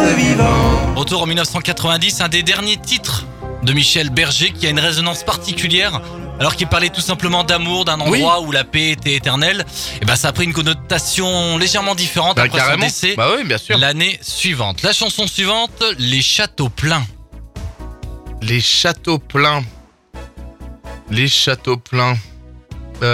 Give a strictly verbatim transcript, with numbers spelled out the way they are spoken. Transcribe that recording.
vivant. Retour en dix-neuf cent quatre-vingt-dix, un des derniers titres de Michel Berger qui a une résonance particulière. Alors qu'il parlait tout simplement d'amour, d'un endroit oui. où la paix était éternelle, et ben ça a pris une connotation légèrement différente bah, après carrément. son décès bah oui, bien sûr. l'année suivante. La chanson suivante, Les Châteaux Pleins. Les Châteaux Pleins. Les Châteaux Pleins.